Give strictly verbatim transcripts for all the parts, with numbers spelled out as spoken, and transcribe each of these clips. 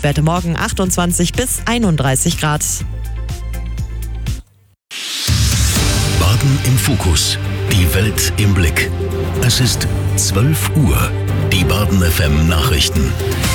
Topwerte morgen achtundzwanzig bis einunddreißig Grad. Baden im Fokus. Die Welt im Blick. Es ist zwölf Uhr. Die Baden F M Nachrichten.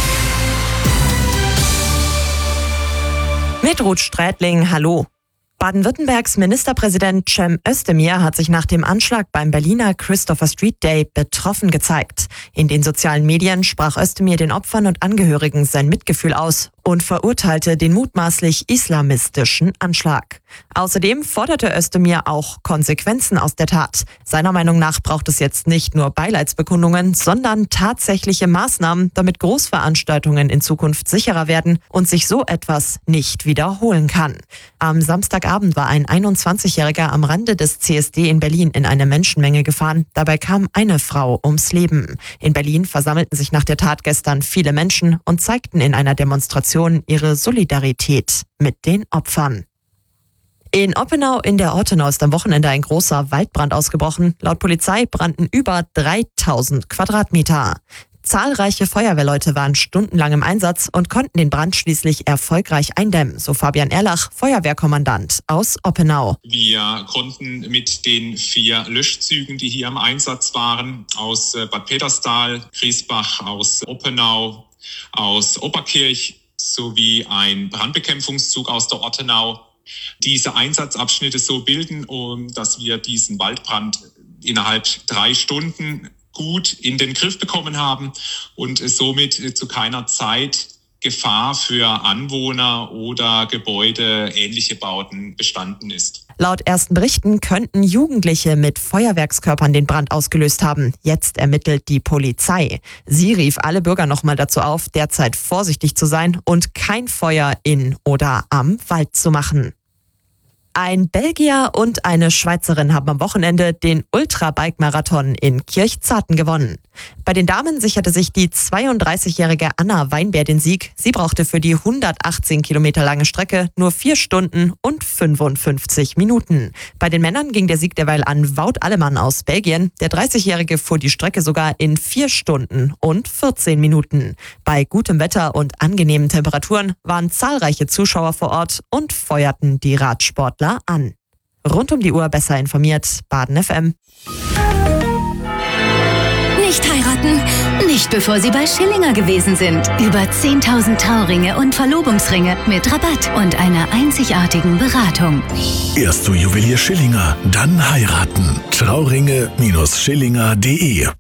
Mit Ruth Strätling, hallo. Baden-Württembergs Ministerpräsident Cem Özdemir hat sich nach dem Anschlag beim Berliner Christopher Street Day betroffen gezeigt. In den sozialen Medien sprach Özdemir den Opfern und Angehörigen sein Mitgefühl aus und verurteilte den mutmaßlich islamistischen Anschlag. Außerdem forderte Özdemir auch Konsequenzen aus der Tat. Seiner Meinung nach braucht es jetzt nicht nur Beileidsbekundungen, sondern tatsächliche Maßnahmen, damit Großveranstaltungen in Zukunft sicherer werden und sich so etwas nicht wiederholen kann. Am Samstagabend war ein einundzwanzigjähriger am Rande des C S D in Berlin in eine Menschenmenge gefahren. Dabei kam eine Frau ums Leben. In Berlin versammelten sich nach der Tat gestern viele Menschen und zeigten in einer Demonstration ihre Solidarität mit den Opfern. In Oppenau in der Ortenau ist am Wochenende ein großer Waldbrand ausgebrochen. Laut Polizei brannten über dreitausend Quadratmeter. Zahlreiche Feuerwehrleute waren stundenlang im Einsatz und konnten den Brand schließlich erfolgreich eindämmen, so Fabian Erlach, Feuerwehrkommandant aus Oppenau. Wir konnten mit den vier Löschzügen, die hier im Einsatz waren, aus Bad Peterstal, Griesbach, aus Oppenau, aus Opperkirch sowie ein Brandbekämpfungszug aus der Ortenau, diese Einsatzabschnitte so bilden, um dass wir diesen Waldbrand innerhalb drei Stunden gut in den Griff bekommen haben und somit zu keiner Zeit Gefahr für Anwohner oder Gebäude, ähnliche Bauten bestanden ist. Laut ersten Berichten könnten Jugendliche mit Feuerwerkskörpern den Brand ausgelöst haben. Jetzt ermittelt die Polizei. Sie rief alle Bürger nochmal dazu auf, derzeit vorsichtig zu sein und kein Feuer in oder am Wald zu machen. Ein Belgier und eine Schweizerin haben am Wochenende den Ultrabike-Marathon in Kirchzarten gewonnen. Bei den Damen sicherte sich die zweiunddreißigjährige Anna Weinbär den Sieg. Sie brauchte für die hundertachtzehn Kilometer lange Strecke nur vier Stunden und fünfundfünfzig Minuten. Bei den Männern ging der Sieg derweil an Wout Allemann aus Belgien. Der dreißigjährige fuhr die Strecke sogar in vier Stunden und vierzehn Minuten. Bei gutem Wetter und angenehmen Temperaturen waren zahlreiche Zuschauer vor Ort und feuerten die Radsportler an. Rund um die Uhr besser informiert, Baden F M. Nicht heiraten? Nicht bevor Sie bei Schillinger gewesen sind. Über zehntausend Trauringe und Verlobungsringe mit Rabatt und einer einzigartigen Beratung. Erst zu Juwelier Schillinger, dann heiraten. Trauringe Schillinger punkt de.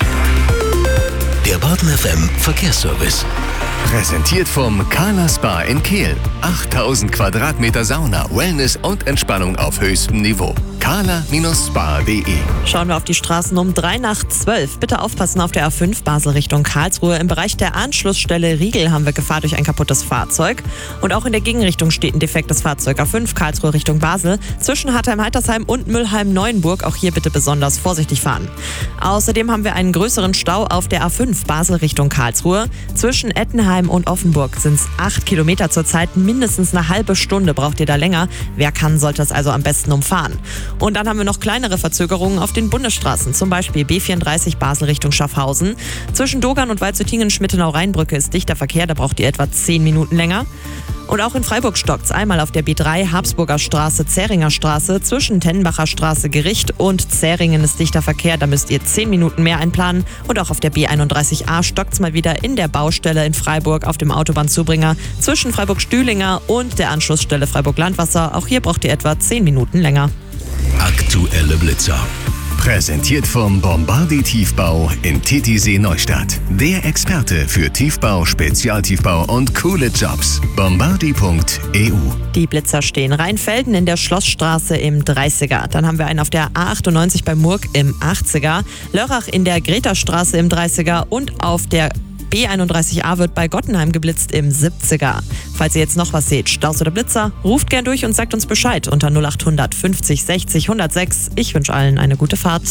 Der Baden F M Verkehrsservice. Präsentiert vom Carla Spa in Kehl. achttausend Quadratmeter Sauna, Wellness und Entspannung auf höchstem Niveau. carla Spa punkt de. Schauen wir auf die Straßen um drei nach zwölf. Bitte aufpassen auf der A fünf Basel Richtung Karlsruhe. Im Bereich der Anschlussstelle Riegel haben wir Gefahr durch ein kaputtes Fahrzeug. Und auch in der Gegenrichtung steht ein defektes Fahrzeug. A fünf Karlsruhe Richtung Basel. Zwischen Hartheim-Heitersheim und Mülheim-Neuenburg. Auch hier bitte besonders vorsichtig fahren. Außerdem haben wir einen größeren Stau auf der A fünf Basel Richtung Karlsruhe. Zwischen Ettenheim und Offenburg sind es acht Kilometer zurzeit. Mindestens eine halbe Stunde braucht ihr da länger. Wer kann, sollte es also am besten umfahren. Und dann haben wir noch kleinere Verzögerungen auf den Bundesstraßen. Zum Beispiel B vierunddreißig Basel Richtung Schaffhausen. Zwischen Dogern und Waldshüttingen-Schmittenau-Rheinbrücke ist dichter Verkehr. Da braucht ihr etwa zehn Minuten länger. Und auch in Freiburg stockt's einmal auf der B drei Habsburger Straße, Zähringer Straße, zwischen Tennenbacher Straße, Gericht und Zähringen ist dichter Verkehr. Da müsst ihr zehn Minuten mehr einplanen. Und auch auf der B einunddreißig A stockt's mal wieder in der Baustelle in Freiburg auf dem Autobahnzubringer zwischen Freiburg-Stühlinger und der Anschlussstelle Freiburg-Landwasser. Auch hier braucht ihr etwa zehn Minuten länger. Aktuelle Blitzer. Präsentiert vom Bombardi Tiefbau in Titisee Neustadt. Der Experte für Tiefbau, Spezialtiefbau und coole Jobs. bombardi punkt e u. Die Blitzer stehen Rheinfelden in der Schlossstraße im dreißiger. Dann haben wir einen auf der A achtundneunzig bei Murg im achtziger. Lörrach in der Gretastraße im dreißiger und auf der B einunddreißig A wird bei Gottenheim geblitzt im siebziger. Falls ihr jetzt noch was seht, Staus oder Blitzer, ruft gern durch und sagt uns Bescheid unter null achthundert fünfzig sechzig hundertsechs. Ich wünsche allen eine gute Fahrt.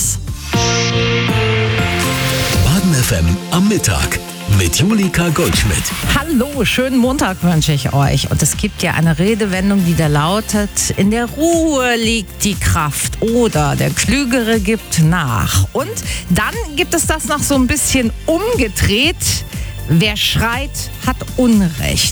Baden F M am Mittag mit Julika Goldschmidt. Hallo, schönen Montag wünsche ich euch. Und es gibt ja eine Redewendung, die da lautet: In der Ruhe liegt die Kraft oder der Klügere gibt nach. Und dann gibt es das noch so ein bisschen umgedreht: Wer schreit, hat Unrecht.